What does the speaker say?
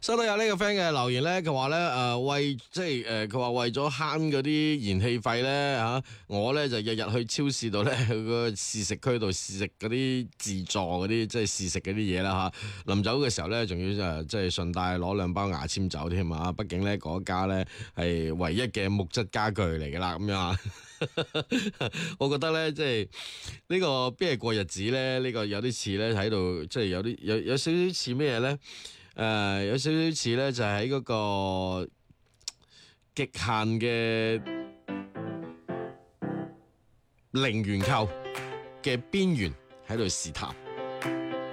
收到有呢個 friend 嘅留言咧，佢話咧佢話為咗慳嗰啲燃氣費咧嚇，我咧就日日去超市度咧去個試食區度試食嗰啲自助嗰啲即係試食嗰啲嘢啦嚇。臨走嘅時候咧，仲要即係順帶攞2包牙籤走添啊！畢竟咧嗰家咧係唯一嘅木質家具嚟㗎啦，咁樣啊。我覺得咧，即係呢個邊係過日子咧？呢個有啲似咧喺度，即係有少少似咩咧？有少少似咧，就係喺嗰個極限嘅零元購嘅邊緣喺度試探。